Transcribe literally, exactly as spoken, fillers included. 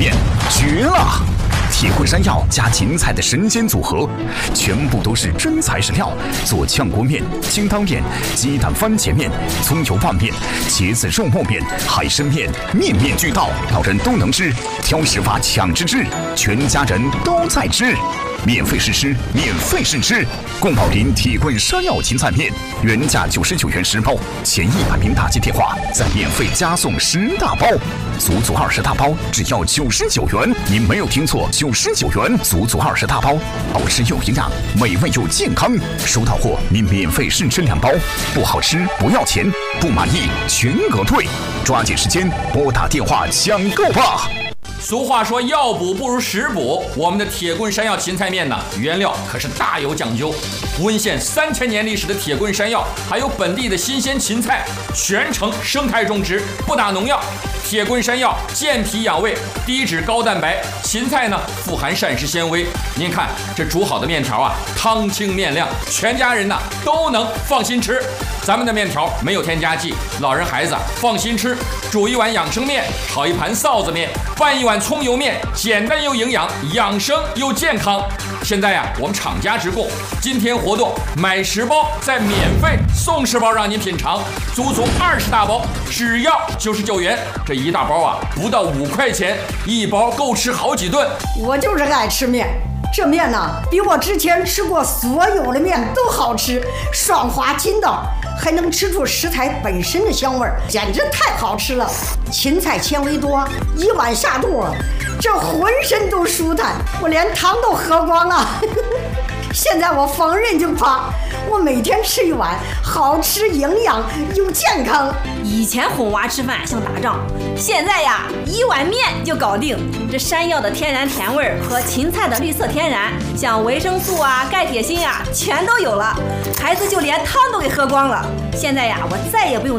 面，绝了！铁棍山药加芹菜的神仙组合，全部都是真材实料，做炝锅面、清汤面、鸡蛋番茄面、葱油拌面、茄子肉末面、海参面，面面俱到，老人都能吃，挑食法抢着吃，全家人都在吃。免费试吃，免费试吃。宫保林铁棍山药芹菜面，原价九十九元十包，前一百名打击电话再免费加送十大包，足足二十大包只要九十九元。您没有听错，九十九元，足足二十大包，好吃又营养，美味又健康。收到货您免费试吃两包，不好吃不要钱，不满意全额退。抓紧时间拨打电话抢购吧。 俗话说药补不如食补，我们的铁棍山药芹菜面呢，原料可是大有讲究。温县三千年历史的铁棍山药，还有本地的新鲜芹菜，全程生态种植，不打农药。铁棍山药健脾养胃，低脂高蛋白，芹菜呢富含膳食纤维。您看这煮好的面条啊，汤清面亮，全家人呢都能放心吃。咱们的面条没有添加剂，老人孩子放心吃。煮一碗养生面，炒一盘臊子面，拌一碗葱油面，简单又营养，养生又健康。现在呀、啊，我们厂家直供，今天活动买十包再免费送十包让您品尝，足足二十大包，只要九十九元。这一大包啊，不到五块钱，一包够吃好几顿。 我就是爱吃面。这面呢，比我之前吃过所有的面都好吃，爽滑筋道，还能吃出食材本身的香味儿，简直太好吃了。芹菜纤维多，一碗下肚，这浑身都舒坦，我连汤都喝光了。现在我逢人就夸，我每天吃一碗，好吃营养又健康。 以前哄娃吃饭像打仗，现在呀一碗面就搞定。这山药的天然甜味和芹菜的绿色天然，像维生素啊、钙、铁、锌啊，全都有了。孩子就连汤都给喝光了。现在呀，我再也不用